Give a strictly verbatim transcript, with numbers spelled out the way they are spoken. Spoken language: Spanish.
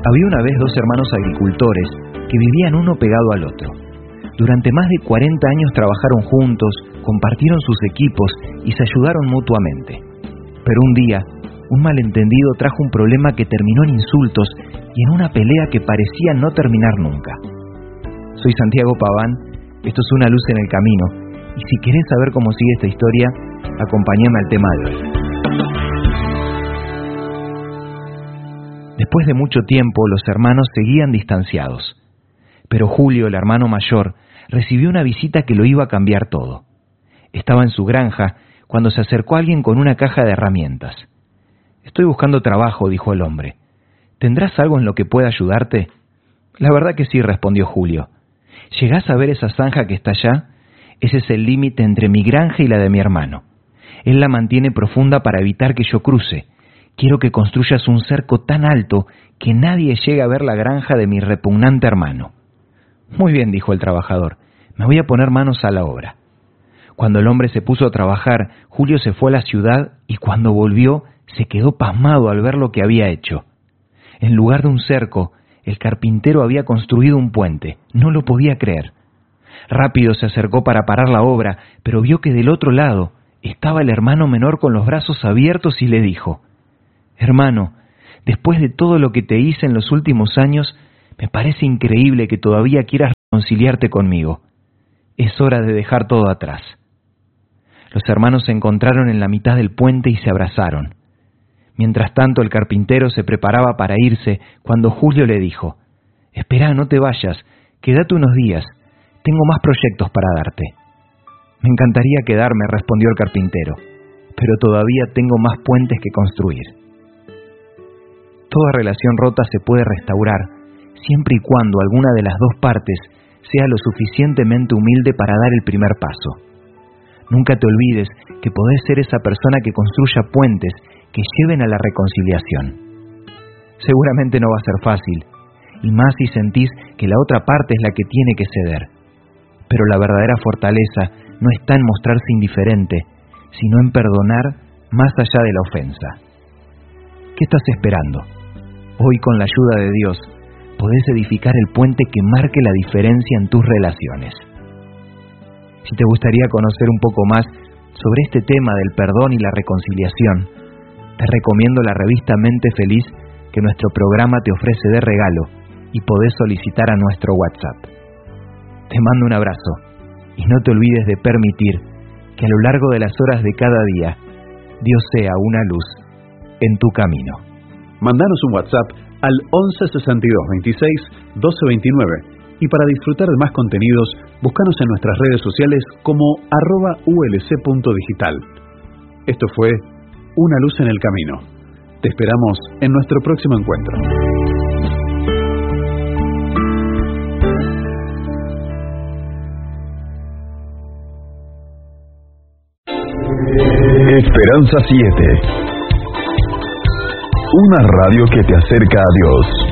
Había una vez dos hermanos agricultores que vivían uno pegado al otro. Durante más de cuarenta años trabajaron juntos, compartieron sus equipos y se ayudaron mutuamente. Pero un día, un malentendido trajo un problema que terminó en insultos y en una pelea que parecía no terminar nunca. Soy Santiago Paván, esto es Una Luz en el Camino, y si querés saber cómo sigue esta historia, acompáñame al tema de hoy. Después de mucho tiempo, los hermanos seguían distanciados. Pero Julio, el hermano mayor, recibió una visita que lo iba a cambiar todo. Estaba en su granja cuando se acercó alguien con una caja de herramientas. «Estoy buscando trabajo», dijo el hombre. «¿Tendrás algo en lo que pueda ayudarte?» «La verdad que sí», respondió Julio. «¿Llegás a ver esa zanja que está allá? Ese es el límite entre mi granja y la de mi hermano. Él la mantiene profunda para evitar que yo cruce. Quiero que construyas un cerco tan alto que nadie llegue a ver la granja de mi repugnante hermano». «Muy bien», dijo el trabajador, «me voy a poner manos a la obra». Cuando el hombre se puso a trabajar, Julio se fue a la ciudad y cuando volvió se quedó pasmado al ver lo que había hecho. En lugar de un cerco, el carpintero había construido un puente. No lo podía creer. Rápido se acercó para parar la obra, pero vio que del otro lado estaba el hermano menor con los brazos abiertos y le dijo: «Hermano, después de todo lo que te hice en los últimos años, me parece increíble que todavía quieras reconciliarte conmigo. Es hora de dejar todo atrás». Los hermanos se encontraron en la mitad del puente y se abrazaron. Mientras tanto, el carpintero se preparaba para irse cuando Julio le dijo: «Espera, no te vayas, quédate unos días, tengo más proyectos para darte». «Me encantaría quedarme», respondió el carpintero, «pero todavía tengo más puentes que construir». Toda relación rota se puede restaurar, siempre y cuando alguna de las dos partes sea lo suficientemente humilde para dar el primer paso. Nunca te olvides que podés ser esa persona que construya puentes que lleven a la reconciliación. Seguramente no va a ser fácil, y más si sentís que la otra parte es la que tiene que ceder. Pero la verdadera fortaleza no está en mostrarse indiferente, sino en perdonar más allá de la ofensa. ¿Qué estás esperando? Hoy, con la ayuda de Dios, podés edificar el puente que marque la diferencia en tus relaciones. Si te gustaría conocer un poco más sobre este tema del perdón y la reconciliación, te recomiendo la revista Mente Feliz que nuestro programa te ofrece de regalo y podés solicitar a nuestro WhatsApp. Te mando un abrazo y no te olvides de permitir que a lo largo de las horas de cada día Dios sea una luz en tu camino. Mandanos un WhatsApp al once sesenta y dos veintiséis doce veintinueve y para disfrutar de más contenidos, búscanos en nuestras redes sociales como arroba ulc.digital. Esto fue Una Luz en el Camino. Te esperamos en nuestro próximo encuentro. Esperanza siete. Una radio que te acerca a Dios.